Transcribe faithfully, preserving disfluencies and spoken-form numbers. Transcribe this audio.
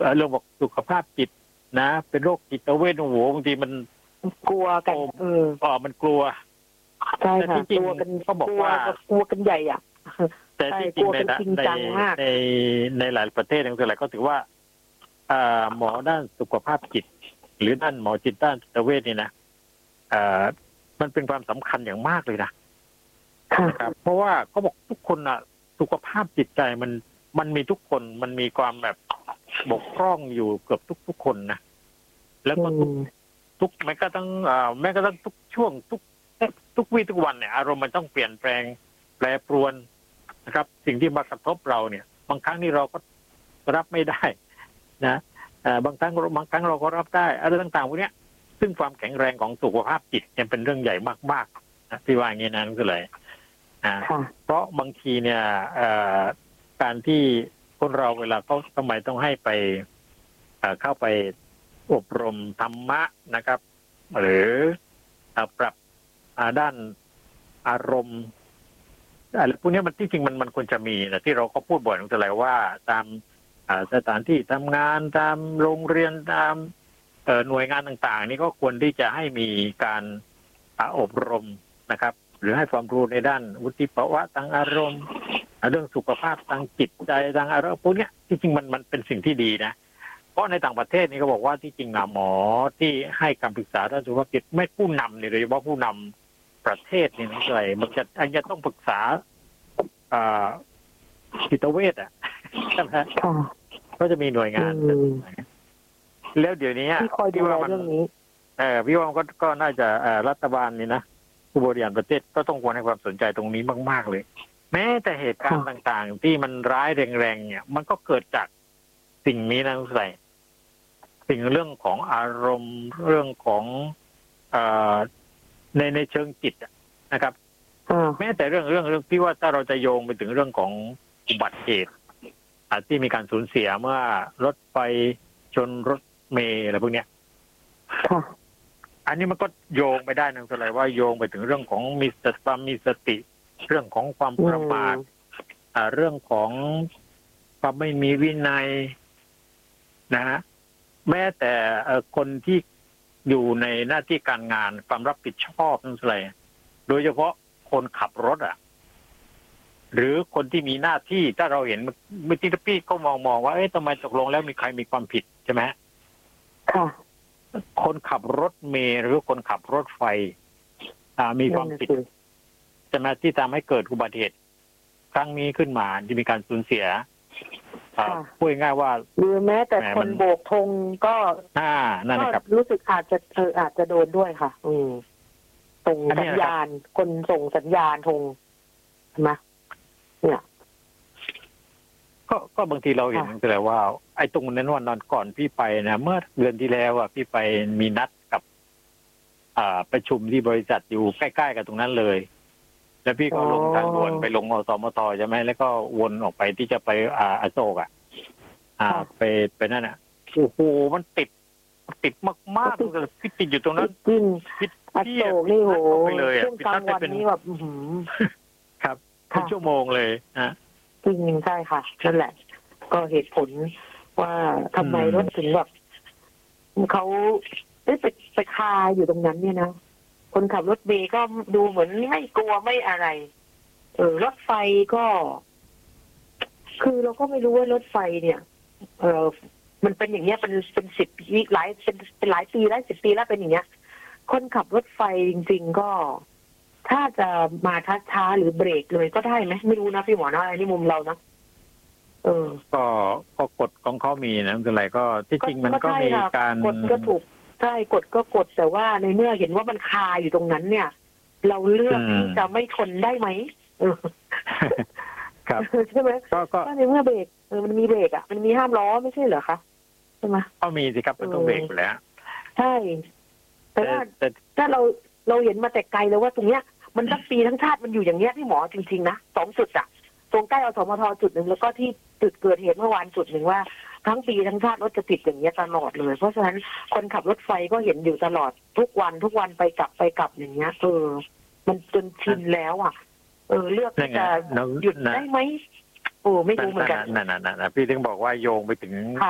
เรื่องบอกสุขภาพจิตนะเป็นโรคจิตเวชโอ้โหบางทีมันกลัวกันเอออ๋อมันกลัวใช่ค่ะกลัวกันเขาบอกว่ากลัวกันใหญ่อ่ะแต่ที่จริงในในในหลายประเทศอย่างไรก็ถือว่าหมอด้านสุขภาพจิตหรือด้านหมอจิตด้านจิตเวชนี่นะมันเป็นความสำคัญอย่างมากเลยนะครับเพราะว่าเขาบอกทุกคนอ่ะสุขภาพจิตใจมันมันมีทุกคนมันมีความแบบบกพร่องอยู่เกือบทุกทุกคนนะแล้วก็ทุกทุกแม้กระทั่งแม้กระทั่งทุกช่วงทุกทุกวี่ทุกวันเนี่ยอารมณ์มันต้องเปลี่ยนแปลงแปรปรวนนะครับสิ่งที่มากระทบเราเนี่ยบางครั้งนี่เราก็รับไม่ได้นะบางครั้งบางครั้งเราก็รับได้อะไรต่างๆพวกนี้ซึ่งความแข็งแรงของสุขภาพจิตเนี่ยเป็นเรื่องใหญ่มากๆนะที่ว่าอย่างนี้นะนั่นก็เลยอ่าเพราะบางทีเนี่ยการที่คนเราเวลาเขาทำไมต้องให้ไปเข้าไปอบรมธรรมะนะครับหรือปรับด้านอารมณ์อะไรพวกนี้มันที่จริงมันมันควรจะมีนะที่เราก็พูดบ่อยตั้งแต่แล้วว่าตามสถานที่ทำงานตามโรงเรียนตามหน่วยงานต่างๆนี่ก็ควรที่จะให้มีการอบรมนะครับหรือให้ความรู้ในด้านวุฒิภาวะทางอารมณ์เรื่องสุขภาพทางจิตใจทางอารมณ์พวกนี้ที่จริงมันมันเป็นสิ่งที่ดีนะเพราะในต่างประเทศนี่เขาบอกว่าที่จริงหมอที่ให้คำปรึกษาด้านสุขภาพจิตไม่ผู้นำเนี่ยโดยเฉพาะผู้นำประเทศนี่นะอะไรมันจะอันจะต้องปรึกษาจิตเวชอ่ะใช่ไหมก็จะมีหน่วยงานแล้วเดี๋ยวนี้พี่ว่ามันเออพี่ว่ามันก็ก็น่าจะรัฐบาลนี่นะผู้บริหารประเทศก็ต้องควรให้ความสนใจตรงนี้มากๆเลยแม้แต่เหตุการณ์ต่างๆที่มันร้ายแรงๆเนี่ยมันก็เกิดจากสิ่งนี้นะใส่สิ่งเรื่องของอารมณ์เรื่องของเอ่อในในเชิงจิตนะครับแม้แต่เรื่องเรื่องเรื่องที่ว่าถ้าเราจะโยงไปถึงเรื่องของอุบัติเหตุที่มีการสูญเสียเมื่อรถไฟชนรถเมล์อะไรพวกเนี้ยอันนี้มันก็โยงไปได้นั่นคืออะไรว่าโยงไปถึงเรื่องของมีสติมีสติเรื่องของความประมาทเรื่องของความไม่มีวินัยนะฮะแม้แต่คนที่อยู่ในหน้าที่การงานความรับผิดชอบนั่นอะไรโดยเฉพาะคนขับรถอ่ะหรือคนที่มีหน้าที่ถ้าเราเห็นเมื่อกี้พี่ก็มองมองว่าเอ๊ะทำไมตกลงแล้วมีใครมีความผิดใช่ไหมค่ะคนขับรถเมล์หรือคนขับรถไฟมีความผิดใช่ไหมที่ทำให้เกิดอุบัติเหตุครั้งนี้ขึ้นมาที่มีการสูญเสียพูดง่ายว่าหรือแม้แต่คนโบกธงก็ก็รู้สึกอาจจะเอออาจจะโดนด้วยค่ะ อืมส่งสัญญาณคนส่งสัญญาณธงใช่ไหมเนี่ยก็ก็บางทีเราเห็นเลยว่าไอ้ตรงนั้นวันนอนก่อนพี่ไปนะเมื่อเดือนที่แล้วอ่ะพี่ไปมีนัดกับอ่าประชุมที่บริษัทอยู่ใกล้ๆกับตรงนั้นเลยแล้วพี่ก็ลงทางด่วนไปลงอสมทใช่ไหมแล้วก็วนออกไปที่จะไปอ่าอโศกอ่ะอ่าไปไปนั่นอ่ะโอ้โหมันติดติดมากๆเลยพี่ติดอยู่ตรงนั้นจริงพี่อโศกนี่โหไปเลยอ่ะพี่นัดไปนี่แบบครับเป็นชั่วโมงเลยฮะจริงใช่ค่ะนั่นแหละก็เหตุผลว่าทำไมรถถึงแบบเขาได้ไปไปคาอยู่ตรงนั้นเนี่ยนะคนขับรถเมล์ก็ดูเหมือนไม่กลัวไม่อะไรเออรถไฟก็คือเราก็ไม่รู้ว่ารถไฟเนี่ยเออมันเป็นอย่างเงี้ยเป็นเป็นสิบปีหลายเป็นเป็นหลายปีแล้วสิบปีแล้วเป็นอย่างเงี้ยคนขับรถไฟจริงๆก็ถ้าจะมาช้าๆหรือเบรกเลยก็ได้ไหมไม่รู้นะพี่หมอนะอันนี้มุมเรานะเออก็ก็กฎของเขามีนะอะไรก็ที่จริงมันก็มีการกฎก็ถูกใช่กฎก็กฎแต่ว่าในเมื่อเห็นว่ามันคาอยู่ตรงนั้นเนี่ยเราเลือกที่จะไม่ทนได้ไหมครับใช่ไหมก็ในเมื่อเบรกเออมันมีเบรกอ่ะมันมีห้ามล้อไม่ใช่เหรอคะใช่ไหมก็มีสิครับมันต้องเบรกอยู่แล้วใช่แต่ว่าถ้าเราเราเห็นมาแต่ไกลแล้วว่าตรงเนี้ยมันทั้งปีทั้งชาติมันอยู่อย่างเงี้ยพี่หมอจริงๆนะสองจุดอ่ะตรงใกล้อสมทจุดหนึ่งแล้วก็ที่จุดเกิดเหตุเมื่อวานจุดหนึ่งว่าทั้งปีทั้งชาติรถจะติดอย่างเงี้ยตลอดเลยเพราะฉะนั้นคนขับรถไฟก็เห็นอยู่ตลอดทุกวันทุกวันไปกลับไปกลับอย่างเงี้ยเออมันจนชินแล้วอ่ะเออเลือกที่จะหยุดได้ไหมโอ้ไม่รู้เหมือนกันนั่นๆๆพี่ถึงบอกว่าโยงไปถึง